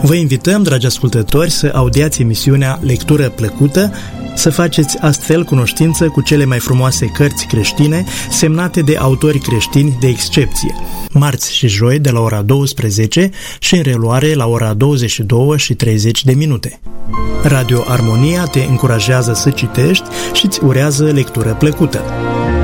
Vă invităm, dragi ascultători, să audiați emisiunea Lectură Plăcută, să faceți astfel cunoștință cu cele mai frumoase cărți creștine semnate de autori creștini de excepție. Marți și joi de la ora 12 și în reluare la ora 22:30. Radio Armonia te încurajează să citești și îți urează lectură plăcută.